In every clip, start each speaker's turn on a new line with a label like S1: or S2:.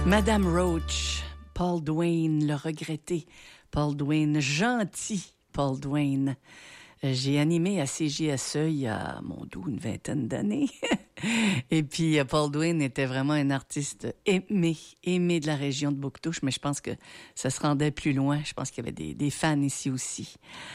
S1: Madame Roach, Paul Duane, le regretté Paul Duane, gentil Paul Duane. J'ai animé à CJSE il y a, une vingtaine d'années. Et puis, Paul Duane était vraiment un artiste aimé de la région de Bouctouche, mais je pense que ça se rendait plus loin. Je pense qu'il y avait des fans ici aussi.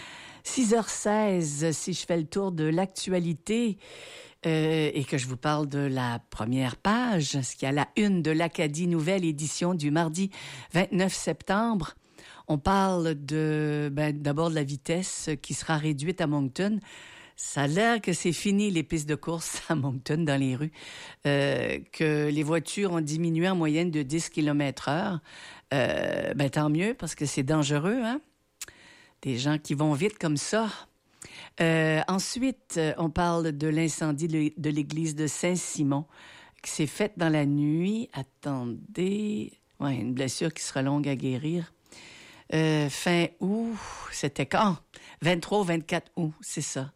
S1: 6h16, si je fais le tour de l'actualité et que je vous parle de la première page, ce qui est à la une de l'Acadie, nouvelle édition du mardi 29 septembre. On parle d'abord de la vitesse qui sera réduite à Moncton. Ça a l'air que c'est fini les pistes de course à Moncton dans les rues, que les voitures ont diminué en moyenne de 10 km/h. Tant mieux parce que c'est dangereux, hein? Des gens qui vont vite comme ça. Ensuite, on parle de l'incendie de l'église de Saint-Simon qui s'est faite dans la nuit. Attendez, une blessure qui sera longue à guérir. Fin août, c'était quand? 23 ou 24 août, c'est ça.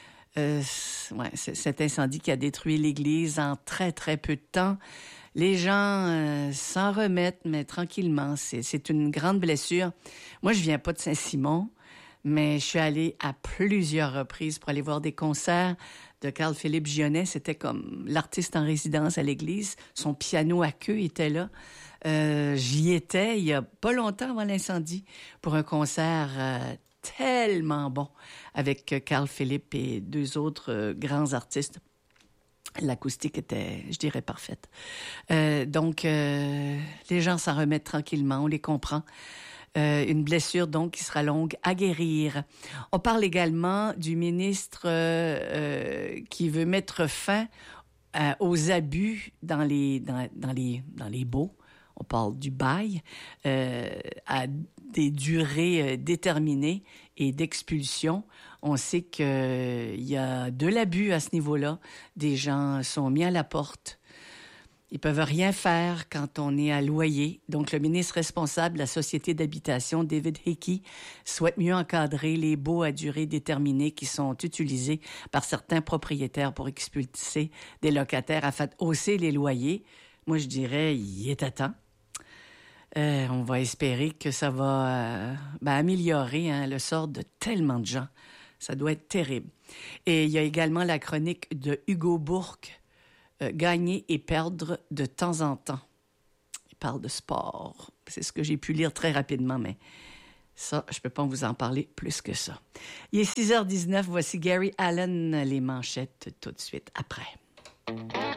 S1: C'est cet incendie qui a détruit l'église en très, très peu de temps. Les gens s'en remettent, mais tranquillement. C'est une grande blessure. Moi, je viens pas de Saint-Simon, mais je suis allée à plusieurs reprises pour aller voir des concerts de Carl-Philippe Gionnet. C'était comme l'artiste en résidence à l'église. Son piano à queue était là. J'y étais il y a pas longtemps avant l'incendie pour un concert tellement bon avec Carl-Philippe et deux autres grands artistes. L'acoustique était, je dirais, parfaite. Donc, les gens s'en remettent tranquillement, on les comprend. Une blessure, donc, qui sera longue à guérir. On parle également du ministre qui veut mettre fin aux abus dans les baux. On parle du bail à des durées déterminées et d'expulsion. On sait qu'il y a de l'abus à ce niveau-là. Des gens sont mis à la porte. Ils peuvent rien faire quand on est à loyer. Donc, le ministre responsable de la Société d'habitation, David Hickey, souhaite mieux encadrer les baux à durée déterminée qui sont utilisés par certains propriétaires pour expulser des locataires afin de hausser les loyers. Moi, je dirais, il est à temps. On va espérer que ça va améliorer le sort de tellement de gens. Ça doit être terrible. Et il y a également la chronique de Hugo Bourque, Gagner et perdre de temps en temps. Il parle de sport. C'est ce que j'ai pu lire très rapidement, mais ça, je peux pas vous en parler plus que ça. Il est 6h19, voici Gary Allen, les manchettes tout de suite après.